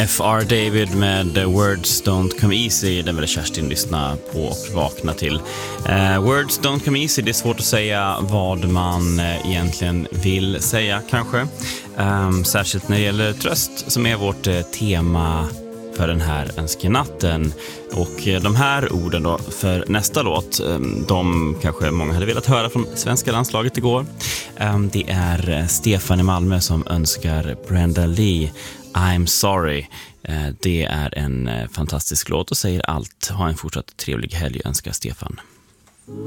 F.R. David med Words Don't Come Easy. Den vill Kerstin lyssna på och vakna till. Words Don't Come Easy, det är svårt att säga vad man egentligen vill säga kanske. Särskilt när det gäller tröst som är vårt tema för den här önskenatten. Och de här orden då för nästa låt, de kanske många hade velat höra från svenska landslaget igår. Det är Stefan i Malmö som önskar Brenda Lee I'm Sorry. Det är en fantastisk låt och säger allt. Ha en fortsatt trevlig helg, önskar Stefan.